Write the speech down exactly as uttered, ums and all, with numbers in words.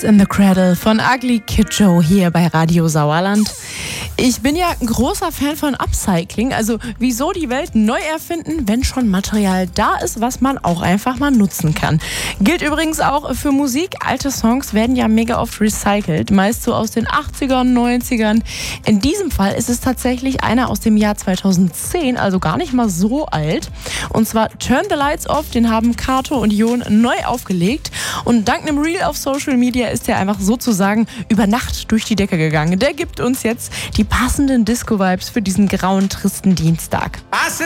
Cats in the Cradle von Ugly Kid Joe hier bei Radio Sauerland. Ich bin ja ein großer Fan von Upcycling, also wieso die Welt neu erfinden, wenn schon Material da ist, was man auch einfach mal nutzen kann. Gilt übrigens auch für Musik. Alte Songs werden ja mega oft recycelt, meist so aus den achtzigern, neunzigern. In diesem Fall ist es tatsächlich einer aus dem Jahr zweitausendzehn, also gar nicht mal so alt. Und zwar Turn the Lights Off, den haben Kato und Jon neu aufgelegt. Und dank einem Reel auf Social Media ist er einfach sozusagen über Nacht durch die Decke gegangen. Der gibt uns jetzt die passenden Disco-Vibes für diesen grauen, tristen Dienstag.